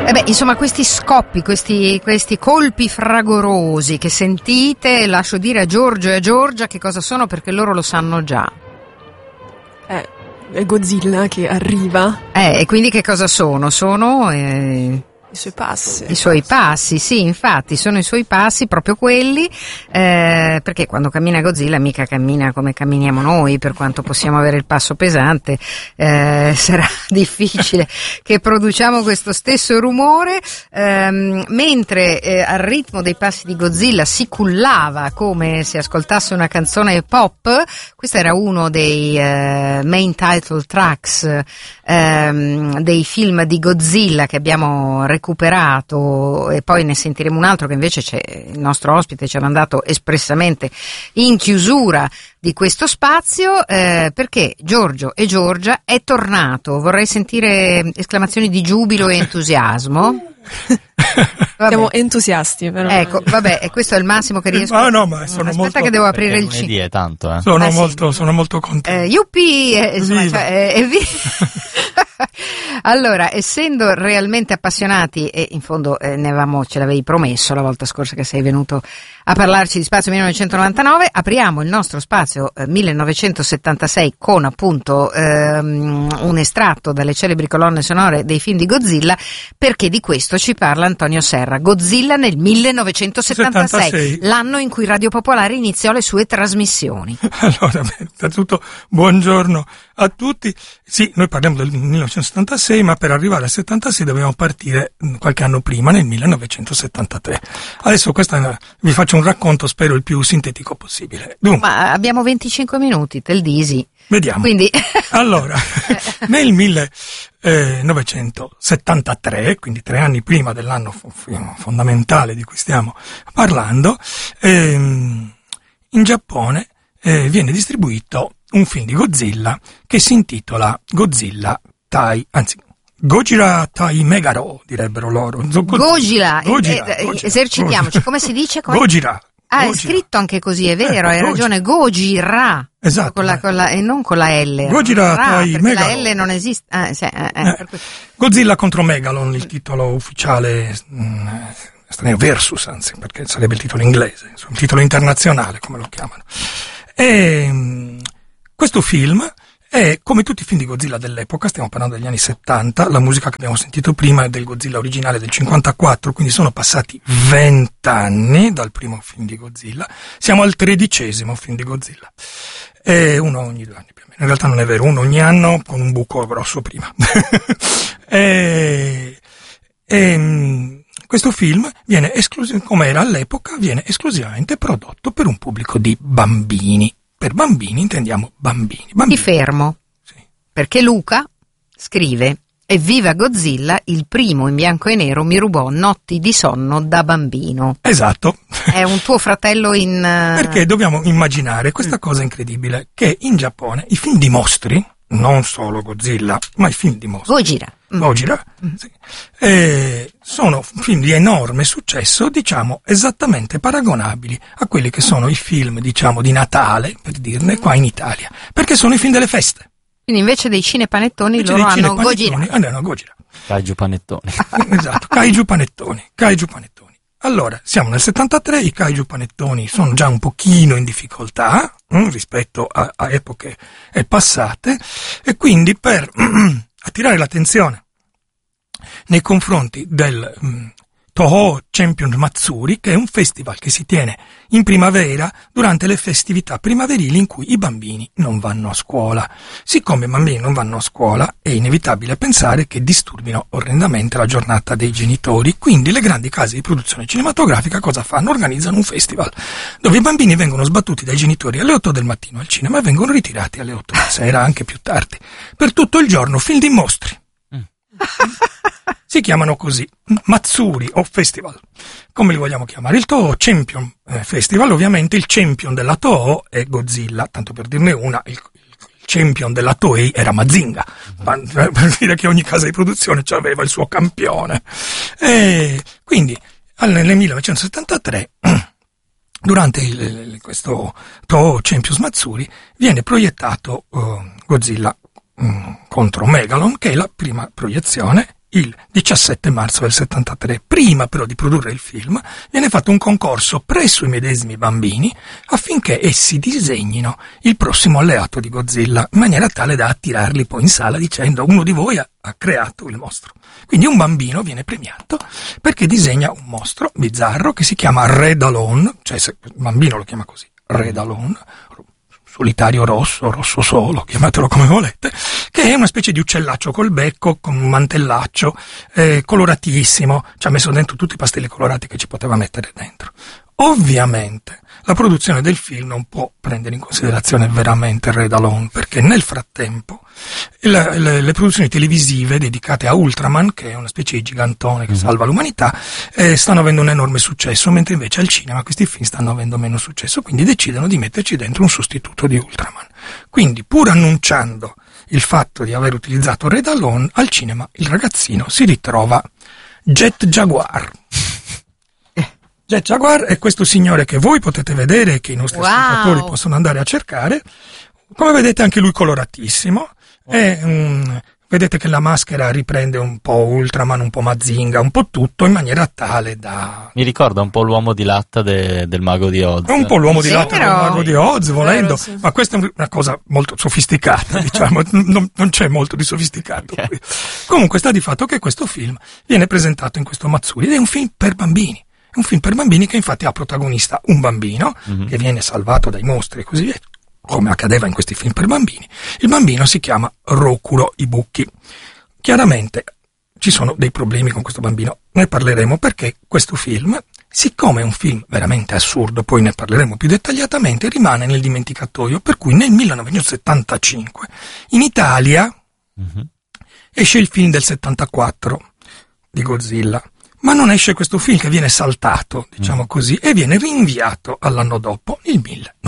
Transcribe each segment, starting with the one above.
Insomma, questi scoppi, questi colpi fragorosi che sentite, lascio dire a Giorgio e a Giorgia che cosa sono, perché loro lo sanno già. È Godzilla che arriva. E quindi che cosa sono? Sono I suoi passi. I suoi passi, sì, infatti, sono i suoi passi, proprio quelli, perché quando cammina Godzilla mica cammina come camminiamo noi, per quanto possiamo avere il passo pesante, sarà difficile che produciamo questo stesso rumore, mentre al ritmo dei passi di Godzilla si cullava come se ascoltasse una canzone pop. Questo era uno dei main title tracks dei film di Godzilla che abbiamo recuperato, e poi ne sentiremo un altro che invece il nostro ospite ci ha mandato espressamente in chiusura di questo spazio, perché Giorgio e Giorgia è tornato. Vorrei sentire esclamazioni di giubilo e entusiasmo. Siamo entusiasti, però. Ecco, vabbè, e questo è il massimo che riesco. No, ma sono Aspetta molto, che devo aprire il lunedì è tanto, eh. Sono molto contento. Yuppie, insomma, allora, essendo realmente appassionati, e in fondo ce l'avevi promesso la volta scorsa che sei venuto a parlarci di Spazio 1999, apriamo il nostro Spazio 1976 con appunto un estratto dalle celebri colonne sonore dei film di Godzilla, perché di questo ci parla Antonio Serra. Godzilla nel 1976, l'anno in cui Radio Popolare iniziò le sue trasmissioni. Allora, innanzitutto buongiorno a tutti. Sì, noi parliamo del 1976, ma per arrivare al 76 dobbiamo partire qualche anno prima, nel 1973. Adesso vi faccio un racconto, spero il più sintetico possibile. Dunque, ma abbiamo 25 minuti, tel disi. Vediamo. Quindi allora, nel 1973, quindi 3 anni prima dell'anno fondamentale di cui stiamo parlando, in Giappone viene distribuito un film di Godzilla che si intitola Gojira Tai Megaro, direbbero loro. Gojira. Esercitiamoci, come si dice? Gojira. È scritto anche così, è vero, hai ragione, Gojira. Esatto. E non con la L. Gojira Tai Megalo. La L non esiste. Godzilla contro Megalon, il titolo ufficiale strano, versus, anzi, perché sarebbe il titolo inglese, il titolo internazionale, come lo chiamano. Questo film è, come tutti i film di Godzilla dell'epoca, stiamo parlando degli anni 70, la musica che abbiamo sentito prima è del Godzilla originale del 54, quindi sono passati 20 anni dal primo film di Godzilla, siamo al 13° film di Godzilla, uno ogni 2 anni più o meno, in realtà non è vero, uno ogni anno con un buco grosso prima. Questo film viene come era all'epoca, viene esclusivamente prodotto per un pubblico di bambini. Per bambini intendiamo bambini. Ti fermo, sì. Perché Luca scrive: evviva Godzilla, il primo in bianco e nero mi rubò notti di sonno da bambino. Esatto. È un tuo fratello in... Perché dobbiamo immaginare questa cosa incredibile, che in Giappone i film di mostri, non solo Godzilla, ma i film di mostri... Gojira, sì. Sono film di enorme successo, diciamo esattamente paragonabili a quelli che sono i film, diciamo, di Natale, per dirne, qua in Italia, perché sono i film delle feste. Quindi invece dei cinepanettoni loro hanno Gojira. Hanno Gojira. Kaiju panettoni. Esatto, Kaiju panettoni. Allora, siamo nel 73, i Kaiju panettoni sono già un pochino in difficoltà rispetto a epoche passate, e quindi per attirare l'attenzione nei confronti del Toho Champion Matsuri, che è un festival che si tiene in primavera durante le festività primaverili in cui i bambini non vanno a scuola. Siccome i bambini non vanno a scuola, è inevitabile pensare che disturbino orrendamente la giornata dei genitori, quindi le grandi case di produzione cinematografica cosa fanno? Organizzano un festival dove i bambini vengono sbattuti dai genitori alle 8 del mattino al cinema e vengono ritirati alle 8 di sera, anche più tardi, per tutto il giorno, film di mostri. Si chiamano così, Matsuri o Festival, come li vogliamo chiamare. Il Toho Champion Festival, ovviamente il champion della Toho è Godzilla, tanto per dirne una, il champion della Toei era Mazinga, per dire che ogni casa di produzione aveva il suo campione. Quindi nel 1973, durante questo Toho Champions Matsuri, viene proiettato Godzilla contro Megalon, che è la prima proiezione, il 17 marzo del 73. Prima però di produrre il film viene fatto un concorso presso i medesimi bambini affinché essi disegnino il prossimo alleato di Godzilla, in maniera tale da attirarli poi in sala dicendo: uno di voi ha creato il mostro. Quindi un bambino viene premiato perché disegna un mostro bizzarro che si chiama Red Alone, cioè il bambino lo chiama così, Red Alone, solitario rosso, rosso solo, chiamatelo come volete, che è una specie di uccellaccio col becco, con un mantellaccio, coloratissimo, ci ha messo dentro tutti i pastelli colorati che ci poteva mettere dentro. Ovviamente la produzione del film non può prendere in considerazione veramente Red Alone, perché nel frattempo le produzioni televisive dedicate a Ultraman, che è una specie di gigantone che salva l'umanità, stanno avendo un enorme successo, mentre invece al cinema questi film stanno avendo meno successo, quindi decidono di metterci dentro un sostituto di Ultraman. Quindi, pur annunciando il fatto di aver utilizzato Red Alone, al cinema il ragazzino si ritrova Jet Jaguar. Jet Jaguar è questo signore che voi potete vedere e che i nostri ascoltatori possono andare a cercare. Come vedete anche lui coloratissimo. Vedete che la maschera riprende un po' Ultraman, un po' Mazinga, un po' tutto in maniera tale da... Mi ricorda un po' l'uomo di latta del Mago di Oz. È un po' l'uomo di latta del Mago di Oz, volendo, sì. Ma questa è una cosa molto sofisticata, diciamo, non c'è molto di sofisticato qui. Comunque sta di fatto che questo film viene presentato in questo Matsuri ed è un film per bambini. È un film per bambini che infatti ha protagonista un bambino che viene salvato dai mostri e così via, come accadeva in questi film per bambini. Il bambino si chiama Rokuro Ibuki. Chiaramente ci sono dei problemi con questo bambino, ne parleremo perché questo film, siccome è un film veramente assurdo, poi ne parleremo più dettagliatamente, rimane nel dimenticatoio, per cui nel 1975 in Italia esce il film del 74 di Godzilla. Ma non esce questo film, che viene saltato, diciamo così, e viene rinviato all'anno dopo, il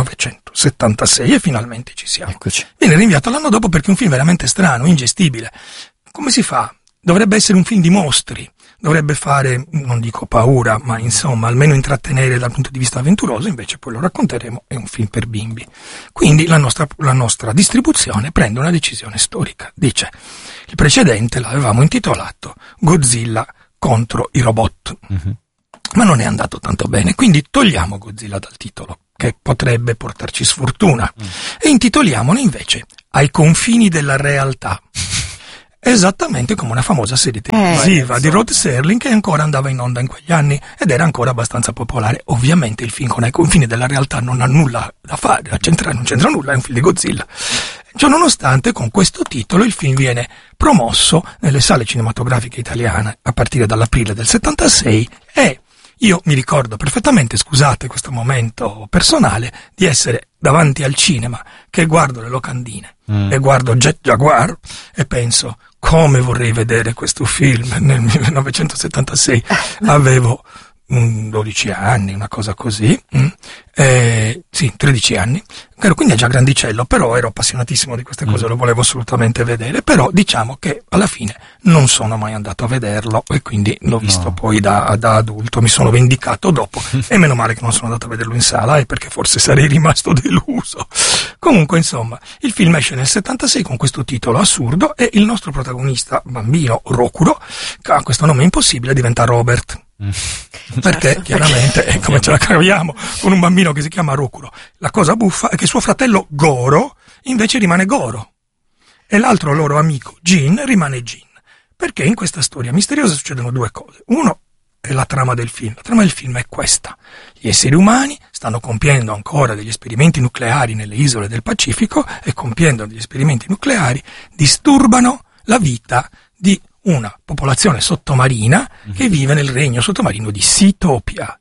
1976, e finalmente ci siamo. Eccoci. Viene rinviato all'anno dopo perché è un film veramente strano, ingestibile. Come si fa? Dovrebbe essere un film di mostri, dovrebbe fare, non dico paura, ma insomma, almeno intrattenere dal punto di vista avventuroso, invece poi lo racconteremo, è un film per bimbi. Quindi la nostra distribuzione prende una decisione storica. Dice, il precedente l'avevamo intitolato Godzilla contro i robot, ma non è andato tanto bene, quindi togliamo Godzilla dal titolo, che potrebbe portarci sfortuna, e intitoliamolo invece Ai confini della realtà, esattamente come una famosa serie televisiva di Rod Serling che ancora andava in onda in quegli anni ed era ancora abbastanza popolare. Ovviamente il film con Ai confini della realtà non ha nulla da fare, non c'entra nulla, è un film di Godzilla. Ciononostante, con questo titolo il film viene promosso nelle sale cinematografiche italiane a partire dall'aprile del 76 e io mi ricordo perfettamente, scusate questo momento personale, di essere davanti al cinema che guardo le locandine e guardo Jet Jaguar e penso: come vorrei vedere questo film nel 1976. Avevo 12 anni, una cosa così, sì, 13 anni, quindi è già grandicello, però ero appassionatissimo di queste cose, lo volevo assolutamente vedere, però diciamo che alla fine non sono mai andato a vederlo e quindi l'ho visto poi da adulto, mi sono vendicato dopo e meno male che non sono andato a vederlo in sala, perché forse sarei rimasto deluso. Comunque, insomma, il film esce nel 76 con questo titolo assurdo e il nostro protagonista bambino, Rokuro, che ha questo nome impossibile, diventa Robert. Perché chiaramente come ce la caviamo con un bambino che si chiama Rokuro. La cosa buffa è che suo fratello Goro invece rimane Goro e l'altro loro amico Jin rimane Jin, perché in questa storia misteriosa succedono due cose. Uno è la trama del film. La trama del film è questa: gli esseri umani stanno compiendo ancora degli esperimenti nucleari nelle isole del Pacifico e compiendo degli esperimenti nucleari disturbano la vita di una popolazione sottomarina che vive nel regno sottomarino di Sitopia,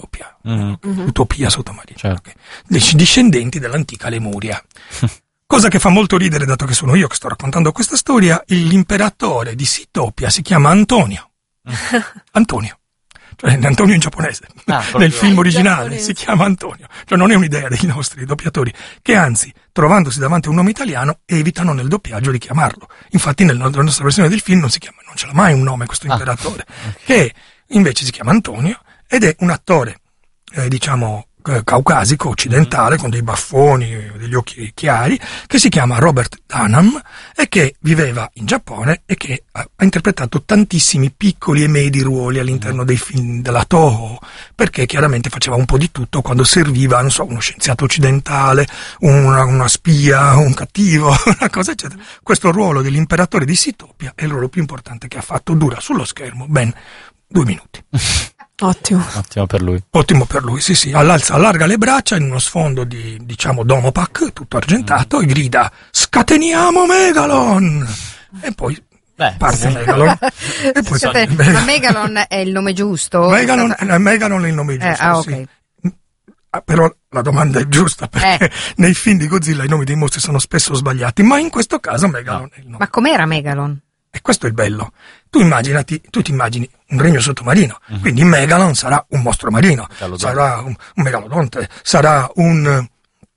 utopia sottomarina, certo. Discendenti dell'antica Lemuria. Cosa che fa molto ridere, dato che sono io che sto raccontando questa storia. L'imperatore di Sitopia si chiama Antonio. Antonio. Cioè Antonio in giapponese, nel film originale si chiama Antonio, cioè non è un'idea dei nostri doppiatori, che anzi, trovandosi davanti a un nome italiano, evitano nel doppiaggio di chiamarlo. Infatti nella nostra versione del film non ce l'ha mai un nome questo imperatore, che invece si chiama Antonio ed è un attore, diciamo, caucasico occidentale con dei baffoni, degli occhi chiari, che si chiama Robert Dunham e che viveva in Giappone e che ha interpretato tantissimi piccoli e medi ruoli all'interno dei film della Toho, perché chiaramente faceva un po' di tutto quando serviva, non so, uno scienziato occidentale, una spia, un cattivo, una cosa eccetera. Questo ruolo dell'imperatore di Sitopia è il ruolo più importante che ha fatto, dura sullo schermo ben 2 minuti. Ottimo per lui. Ottimo per lui, sì. Allarga le braccia in uno sfondo di, diciamo, Domopac, tutto argentato, e grida: scateniamo Megalon! E poi parte Megalon. E poi ma Megalon è il nome giusto? Megalon è il nome giusto, okay. Sì. Però la domanda è giusta, perché nei film di Godzilla i nomi dei mostri sono spesso sbagliati, ma in questo caso Megalon è il nome. Ma com'era Megalon? E questo è il bello. Tu ti immagini un regno sottomarino, quindi Megalon sarà un mostro marino, sarà un megalodonte, sarà un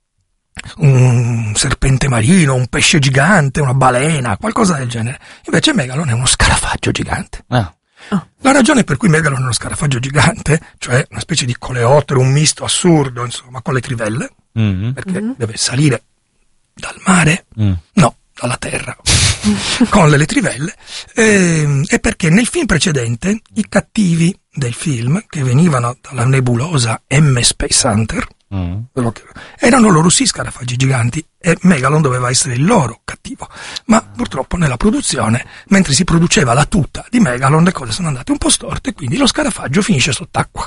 serpente marino, un pesce gigante, una balena, qualcosa del genere. Invece Megalon è uno scarafaggio gigante. La ragione per cui Megalon è uno scarafaggio gigante, cioè una specie di coleottero, un misto assurdo, insomma, con le trivelle, perché deve salire dal mare, no, dalla terra, con le trivelle, e perché nel film precedente i cattivi del film, che venivano dalla nebulosa M Space Hunter, erano loro sì scarafaggi giganti, e Megalon doveva essere il loro cattivo, ma purtroppo nella produzione, mentre si produceva la tuta di Megalon, le cose sono andate un po' storte e quindi lo scarafaggio finisce sott'acqua.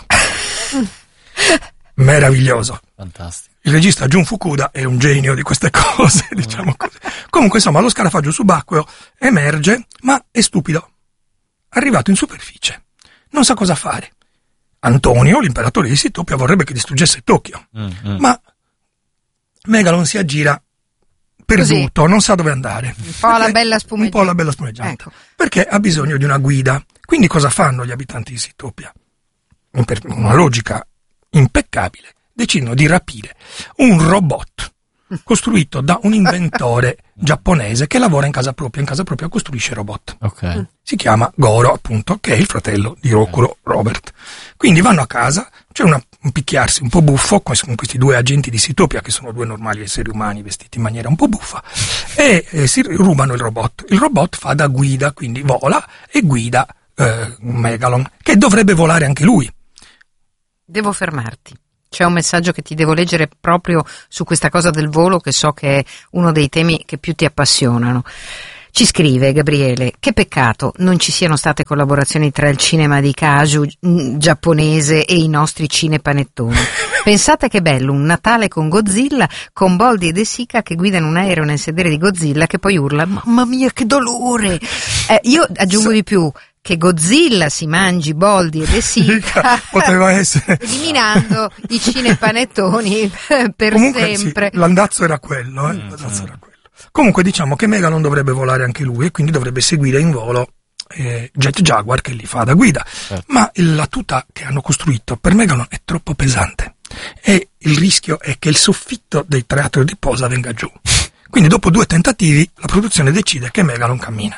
Meraviglioso. Fantastico. Il regista Jun Fukuda è un genio di queste cose, diciamo così. Comunque, insomma, lo scarafaggio subacqueo emerge, ma è stupido. Arrivato in superficie, non sa cosa fare. Antonio, l'imperatore di Sitopia, vorrebbe che distruggesse Tokyo, ma Megalon si aggira perduto, così, non sa dove andare. Un po' la bella spumeggiante. Un po' la bella spumeggiante. Ecco. Perché ha bisogno di una guida. Quindi cosa fanno gli abitanti di Sitopia? Per una logica impeccabile, decidono di rapire un robot costruito da un inventore giapponese che lavora in casa propria costruisce robot. Okay. Si chiama Goro, appunto, che è il fratello di Rokuro, Robert. Quindi vanno a casa, c'è un picchiarsi un po' buffo con questi 2 agenti di Sitopia, che sono 2 normali esseri umani vestiti in maniera un po' buffa, e si rubano il robot. Il robot fa da guida, quindi vola e guida Megalon, che dovrebbe volare anche lui. Devo fermarti. C'è un messaggio che ti devo leggere proprio su questa cosa del volo, che so che è uno dei temi che più ti appassionano. Ci scrive Gabriele: che peccato non ci siano state collaborazioni tra il cinema di kaiju giapponese e i nostri cinepanettoni. Pensate che bello, un Natale con Godzilla, con Boldi e De Sica che guidano un aereo nel sedere di Godzilla che poi urla: mamma mia che dolore! Io aggiungo di più, che Godzilla si mangi Boldi e De Sica, poteva essere, eliminando i cinepanettoni per comunque, sempre. Sì, l'andazzo era quello, l'andazzo era quello. Comunque diciamo che Megalon dovrebbe volare anche lui e quindi dovrebbe seguire in volo Jet Jaguar, che li fa da guida. Ma la tuta che hanno costruito per Megalon è troppo pesante e il rischio è che il soffitto del teatro di posa venga giù. Quindi dopo 2 tentativi la produzione decide che Megalon cammina.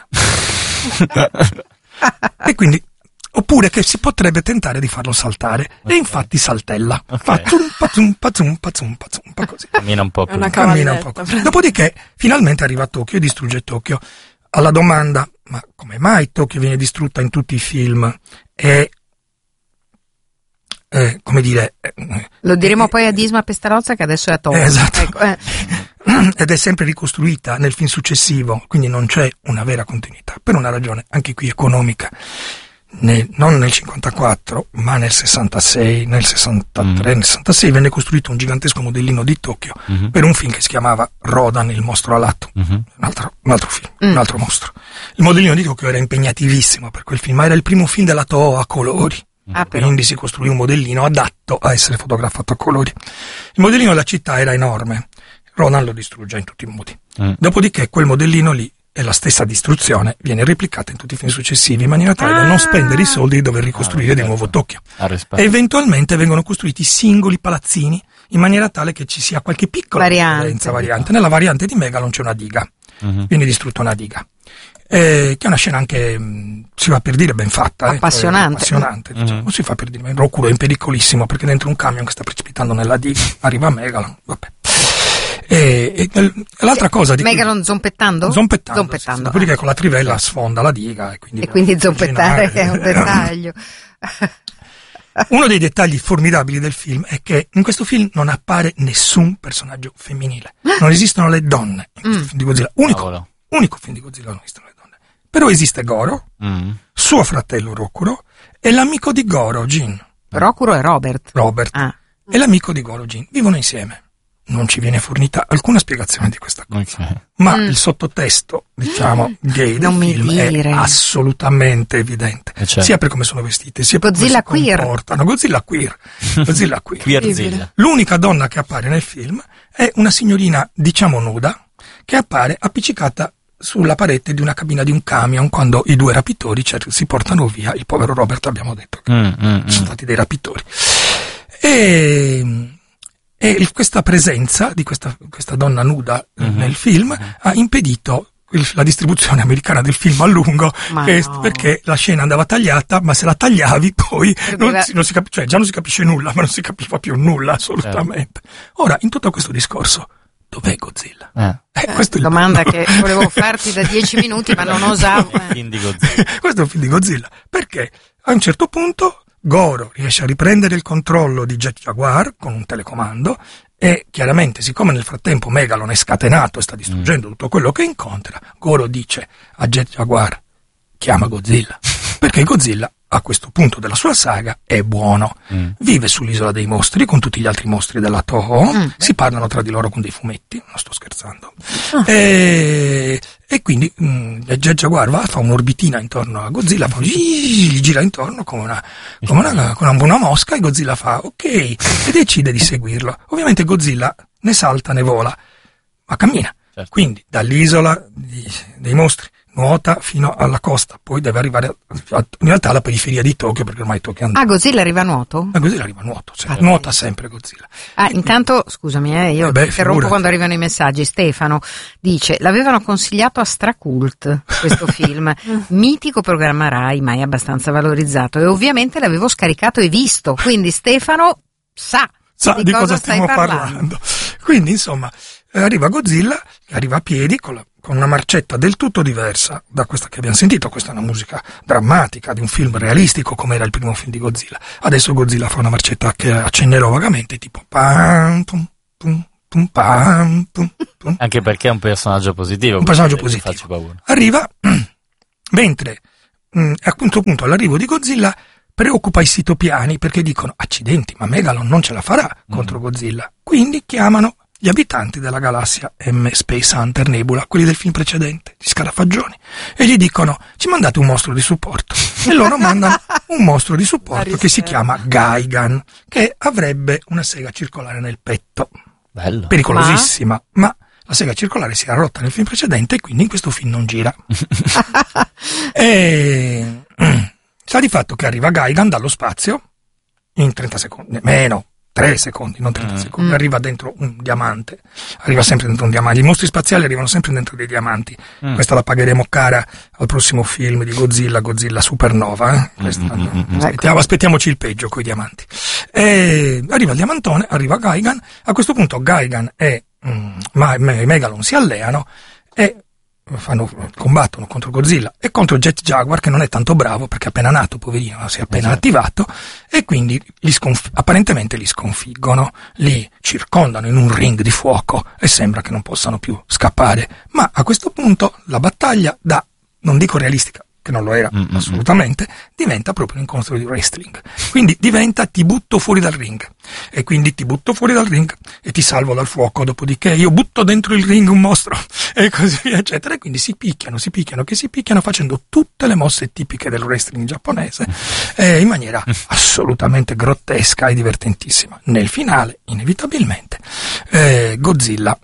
E quindi, oppure che si potrebbe tentare di farlo saltare, e infatti saltella, pazum, così. Cammina un po' più. Cammina un po' così. Dopodiché finalmente arriva a Tokyo e distrugge Tokyo. Alla domanda: ma come mai Tokyo viene distrutta in tutti i film? Come dire, lo diremo poi a Disma Pestarozza, che adesso è a Tokyo. Esatto. Ecco, Ed è sempre ricostruita nel film successivo, quindi non c'è una vera continuità, per una ragione anche qui economica. Non nel 54, ma nel 66, nel 63, nel 66 venne costruito un gigantesco modellino di Tokyo per un film che si chiamava Rodan, il mostro alato, un altro film, un altro mostro. Il modellino di Tokyo era impegnatissimo per quel film, ma era il primo film della Toho a colori. Quindi si costruì un modellino adatto a essere fotografato a colori. Il modellino della città era enorme. Rodan lo distrugge in tutti i modi. Dopodiché quel modellino lì e la stessa distruzione viene replicata in tutti i film successivi, in maniera tale da non spendere i soldi di dover ricostruire di nuovo Tokyo. E eventualmente vengono costruiti singoli palazzini in maniera tale che ci sia qualche piccola variante. Nella variante di Megalon c'è una diga. Viene distrutta una diga. Che è una scena anche si va per dire ben fatta, appassionante, diciamo. Si fa per dire, Rokuro è pericolissimo perché dentro un camion che sta precipitando nella diga arriva Megalon, vabbè. E l'altra cosa di Megalon zompettando? Zompettando. Dopodiché con la trivella sfonda la diga e quindi zompettare è un dettaglio. Uno dei dettagli formidabili del film è che in questo film non appare nessun personaggio femminile. Non esistono le donne in questo film di Godzilla. Unico film di Godzilla non esistono le donne. Però esiste Goro, suo fratello Rokuro e l'amico di Goro, Jin. Rokuro è Robert. E l'amico di Goro, Jin. Vivono insieme. Non ci viene fornita alcuna spiegazione di questa cosa. Ma il sottotesto, diciamo, gay del film è assolutamente evidente. Sia per come sono vestite, sia per come si comportano. Godzilla queer. Queerzilla. L'unica donna che appare nel film è una signorina, diciamo nuda, che appare appiccicata sulla parete di una cabina di un camion quando i due rapitori si portano via il povero Robert, abbiamo detto che sono stati dei rapitori. E questa presenza di questa donna nuda nel film ha impedito la distribuzione americana del film a lungo, perché la scena andava tagliata, ma se la tagliavi poi già non si capisce nulla, ma non si capiva più nulla assolutamente. Ora, in tutto questo discorso, dov'è Godzilla? Questa è la domanda che volevo farti da 10 minuti, ma non osavo. Questo è un film di Godzilla, perché a un certo punto Goro riesce a riprendere il controllo di Jet Jaguar con un telecomando e chiaramente, siccome nel frattempo Megalon è scatenato e sta distruggendo tutto quello che incontra, Goro dice a Jet Jaguar: chiama Godzilla, perché Godzilla a questo punto della sua saga è buono, vive sull'isola dei mostri con tutti gli altri mostri della Toho, si parlano tra di loro con dei fumetti, non sto scherzando, e quindi Jet Jaguar fa un'orbitina intorno a Godzilla, gli gira intorno come una mosca, e Godzilla fa ok e decide di seguirlo. Ovviamente Godzilla ne salta, ne vola, ma cammina, quindi dall'isola dei mostri nuota fino alla costa, poi deve arrivare in realtà alla periferia di Tokyo, perché ormai Tokyo è andato. Godzilla arriva a nuoto? Godzilla arriva a nuoto, nuota sempre Godzilla. Intanto, scusami, io interrompo quando arrivano i messaggi. Stefano dice: l'avevano consigliato a Stracult questo film, mitico programma Rai, mai abbastanza valorizzato, e ovviamente l'avevo scaricato e visto, quindi Stefano sa di cosa stiamo parlando. Quindi insomma, arriva Godzilla, arriva a piedi con una marcetta del tutto diversa da questa che abbiamo sentito. Questa è una musica drammatica di un film realistico come era il primo film di Godzilla. Adesso Godzilla fa una marcetta che accennerò vagamente, tipo pam pum pum pum pam pum pum. Anche perché è un personaggio positivo. Un personaggio positivo. Arriva, mentre a questo punto all'arrivo di Godzilla preoccupa i sitopiani, perché dicono: accidenti, ma Megalon non ce la farà contro Godzilla. Quindi chiamano gli abitanti della galassia M Space Hunter Nebula, quelli del film precedente, gli Scarafaggioni, e gli dicono: ci mandate un mostro di supporto. E loro mandano un mostro di supporto che si chiama Gaigan, che avrebbe una sega circolare nel petto. Bello. Pericolosissima, ma la sega circolare si era rotta nel film precedente e quindi in questo film non gira. E sta di fatto che arriva Gaigan dallo spazio in 30 secondi, meno 3 secondi, non 30 secondi, arriva dentro un diamante, arriva sempre dentro un diamante, i mostri spaziali arrivano sempre dentro dei diamanti, questa la pagheremo cara al prossimo film di Godzilla Supernova, aspettiamoci il peggio coi diamanti. Arriva il diamantone, arriva Gaigan, a questo punto Gaigan e Megalon si alleano e combattono contro Godzilla e contro Jet Jaguar, che non è tanto bravo perché è appena nato, poverino, si è appena attivato, e quindi apparentemente li sconfiggono, li circondano in un ring di fuoco e sembra che non possano più scappare. Ma a questo punto la battaglia, non dico realistica, che non lo era assolutamente, diventa proprio un incontro di wrestling. Quindi diventa: ti butto fuori dal ring, e quindi ti butto fuori dal ring e ti salvo dal fuoco, dopodiché io butto dentro il ring un mostro, e così via, eccetera. E quindi si picchiano facendo tutte le mosse tipiche del wrestling giapponese, in maniera assolutamente grottesca e divertentissima. Nel finale, inevitabilmente, Godzilla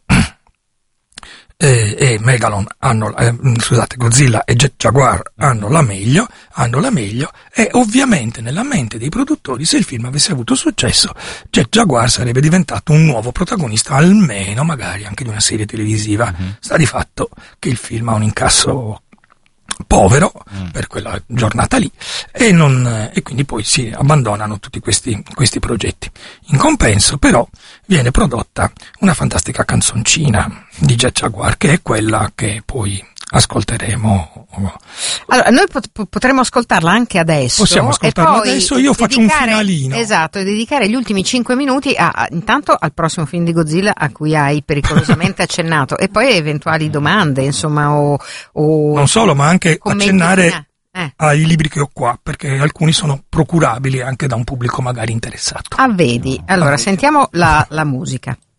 e Megalon Godzilla e Jet Jaguar hanno la meglio, e ovviamente nella mente dei produttori, se il film avesse avuto successo, Jet Jaguar sarebbe diventato un nuovo protagonista, almeno magari anche di una serie televisiva. Sta di fatto che il film ha un incasso povero per quella giornata lì e quindi poi si abbandonano tutti questi progetti. In compenso però viene prodotta una fantastica canzoncina di Jazz Jaguar, che è quella che poi ascolteremo. Allora, noi potremmo ascoltarla anche adesso. Possiamo ascoltarla adesso, io faccio un finalino. Esatto, e dedicare gli ultimi 5 minuti intanto al prossimo film di Godzilla a cui hai pericolosamente accennato, e poi eventuali domande, insomma, o non solo, ma anche accennare finali. ai libri che ho qua, perché alcuni sono procurabili anche da un pubblico magari interessato. Vedi, allora sentiamo la musica.